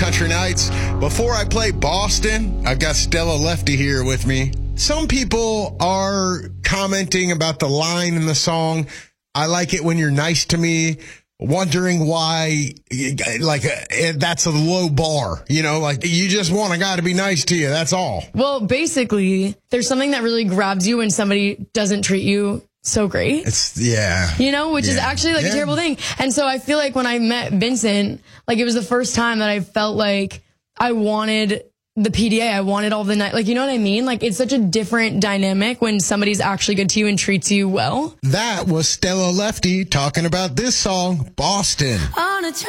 Country Nights. Before I play Boston, I've got Stella Lefty here with me. Some people are commenting about the line in the song, I like it when you're nice to me, wondering why, that's a low bar. You just want a guy to be nice to you. That's all. Well, basically, there's something that really grabs you when somebody doesn't treat you so great. Which is actually a terrible thing. And so I feel like when I met Vincent, it was the first time that I felt like I wanted the PDA. I wanted all the night. You know what I mean? It's such a different dynamic when somebody's actually good to you and treats you well. That was Stella Lefty talking about this song, Boston.